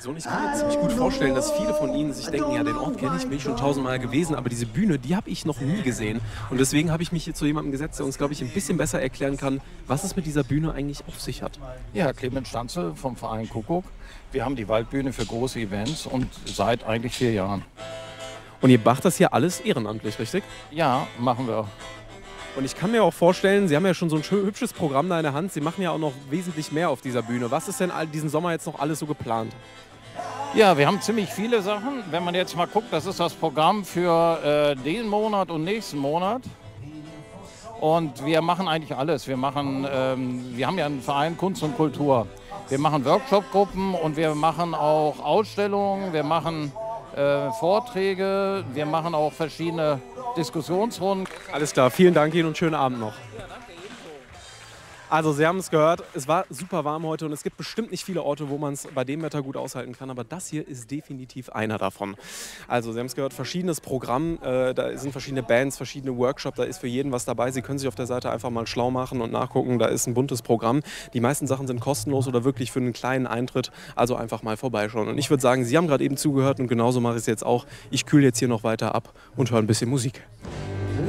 So, und ich kann mir ziemlich gut vorstellen, dass viele von Ihnen sich denken, ja, den Ort kenne ich, bin ich schon tausendmal gewesen, aber diese Bühne, die habe ich noch nie gesehen. Und deswegen habe ich mich hier zu jemandem gesetzt, der uns, glaube ich, ein bisschen besser erklären kann, was es mit dieser Bühne eigentlich auf sich hat. Ja, Clemens Stanze vom Verein Kuckuck. Wir haben die Waldbühne für große Events und seit eigentlich 4 Jahren. Und ihr macht das hier alles ehrenamtlich, richtig? Ja, machen wir. Und ich kann mir auch vorstellen, Sie haben ja schon so ein hübsches Programm da in der Hand. Sie machen ja auch noch wesentlich mehr auf dieser Bühne. Was ist denn diesen Sommer jetzt noch alles so geplant? Ja, wir haben ziemlich viele Sachen. Wenn man jetzt mal guckt, das ist das Programm für den Monat und nächsten Monat. Und wir machen eigentlich alles. Wir haben ja einen Verein Kunst und Kultur. Wir machen Workshop-Gruppen und wir machen auch Ausstellungen, wir machen Vorträge, wir machen auch verschiedene Diskussionsrunden. Alles klar, vielen Dank Ihnen und schönen Abend noch. Also Sie haben es gehört, es war super warm heute und es gibt bestimmt nicht viele Orte, wo man es bei dem Wetter gut aushalten kann, aber das hier ist definitiv einer davon. Also Sie haben es gehört, verschiedenes Programm, da sind verschiedene Bands, verschiedene Workshops, da ist für jeden was dabei. Sie können sich auf der Seite einfach mal schlau machen und nachgucken, da ist ein buntes Programm. Die meisten Sachen sind kostenlos oder wirklich für einen kleinen Eintritt, also einfach mal vorbeischauen. Und ich würde sagen, Sie haben gerade eben zugehört und genauso mache ich es jetzt auch. Ich kühle jetzt hier noch weiter ab und höre ein bisschen Musik.